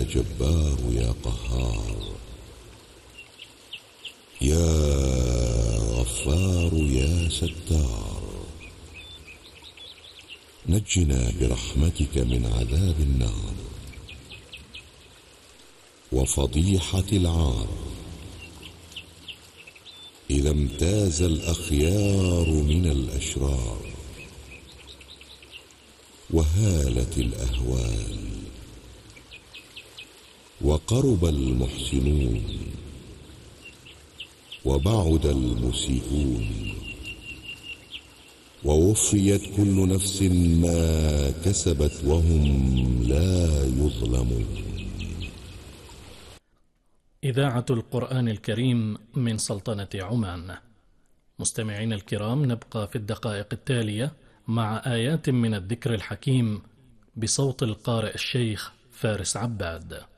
جبار يا قهار، يا غفار يا ستار، نجنا برحمتك من عذاب النار وفضيحة العار، إذا امتاز الأخيار من الأشرار وهالت الأهوال وقرب المحسنون وبعد المسيئون، ووفيت كل نفس ما كسبت وهم لا يظلمون. إذاعة القرآن الكريم من سلطنة عمان. مستمعين الكرام، نبقى في الدقائق التالية مع آيات من الذكر الحكيم بصوت القارئ الشيخ فارس عباد.